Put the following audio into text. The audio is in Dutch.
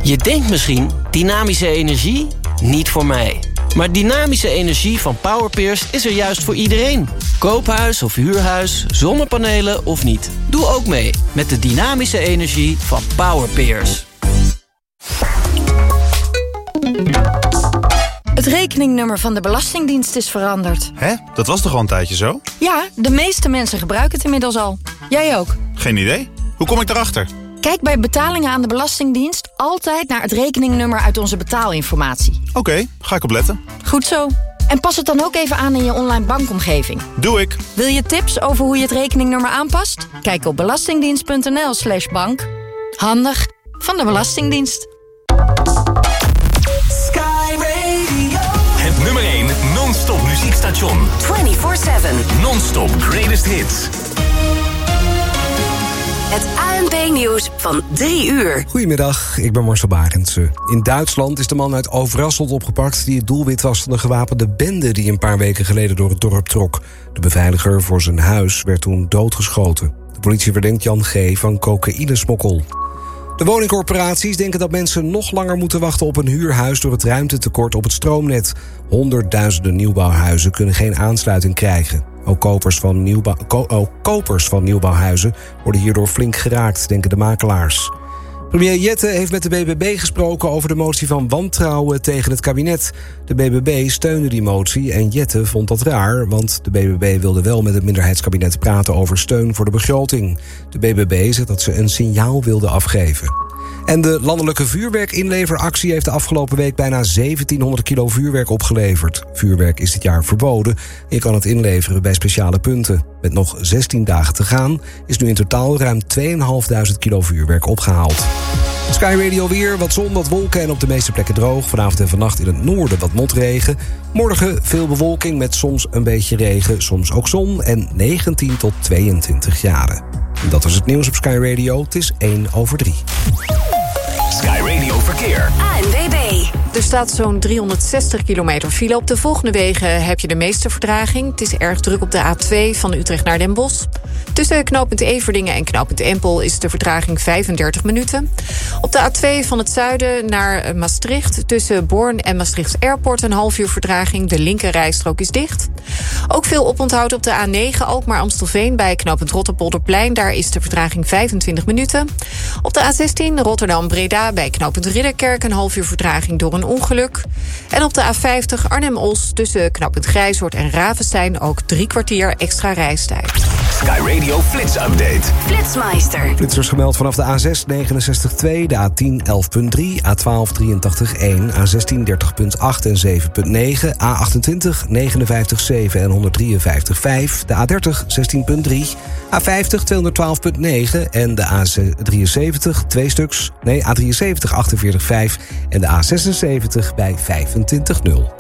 Je denkt misschien, dynamische energie? Niet voor mij. Maar dynamische energie van Powerpeers is er juist voor iedereen. Koophuis of huurhuis, zonnepanelen of niet. Doe ook mee met de dynamische energie van Powerpeers. Het rekeningnummer van de Belastingdienst is veranderd. Hè? Dat was toch al een tijdje zo? Ja, de meeste mensen gebruiken het inmiddels al. Jij ook. Geen idee. Hoe kom ik daarachter? Kijk bij betalingen aan de Belastingdienst altijd naar het rekeningnummer uit onze betaalinformatie. Oké, ga ik opletten. Goed zo. En pas het dan ook even aan in je online bankomgeving. Doe ik. Wil je tips over hoe je het rekeningnummer aanpast? Kijk op belastingdienst.nl/bank. Handig van de Belastingdienst. Sky Radio. Het nummer 1 non-stop muziekstation. 24/7. Non-stop greatest hits. Het ANP-nieuws van 3 uur. Goedemiddag, ik ben Marcel Barendse. In Duitsland is de man uit Overasselt opgepakt die het doelwit was van de gewapende bende die een paar weken geleden door het dorp trok. De beveiliger voor zijn huis werd toen doodgeschoten. De politie verdenkt Jan G. van cocaïnesmokkel. De woningcorporaties denken dat mensen nog langer moeten wachten op een huurhuis door het ruimtetekort op het stroomnet. Honderdduizenden nieuwbouwhuizen kunnen geen aansluiting krijgen. Ook kopers van nieuwbouwhuizen worden hierdoor flink geraakt, denken de makelaars. Premier Jette heeft met de BBB gesproken over de motie van wantrouwen tegen het kabinet. De BBB steunde die motie en Jette vond dat raar, want de BBB wilde wel met het minderheidskabinet praten over steun voor de begroting. De BBB zegt dat ze een signaal wilde afgeven. En de landelijke vuurwerkinleveractie heeft de afgelopen week bijna 1700 kilo vuurwerk opgeleverd. Vuurwerk is dit jaar verboden. Je kan het inleveren bij speciale punten. Met nog 16 dagen te gaan is nu in totaal ruim 2500 kilo vuurwerk opgehaald. Sky Radio weer, wat zon, wat wolken en op de meeste plekken droog. Vanavond en vannacht in het noorden wat motregen. Morgen veel bewolking met soms een beetje regen, soms ook zon en 19 tot 22 graden. En dat was het nieuws op Sky Radio. Het is 1:03. Sky Radio Verkeer. ANWB. Er staat zo'n 360 kilometer file. Op de volgende wegen heb je de meeste vertraging. Het is erg druk op de A2 van Utrecht naar Den Bosch. Tussen knooppunt Everdingen en knooppunt Empel is de vertraging 35 minuten. Op de A2 van het zuiden naar Maastricht, tussen Born en Maastricht Airport een half uur vertraging. De linker rijstrook is dicht. Ook veel oponthoud op de A9 Alkmaar-Amstelveen bij knooppunt Rotterpolderplein. Daar is de vertraging 25 minuten. Op de A16 Rotterdam-Breda bij knooppunt Ridderkerk een half uur vertraging door een ongeluk. En op de A50 Arnhem-Os tussen knooppunt Grijshoort en Ravenstein ook 3 kwartier extra reistijd. Sky Radio Flits Update. Flitsmeister. Flitsers gemeld vanaf de A6 69.2, de A10 11.3, A12 83.1, A16 30.8 en 7.9, A28 59.7 en 153.5, de A30 16.3, A50 212.9 en de A73 2 stuks, A73 48.5 en de A76 bij 25.0.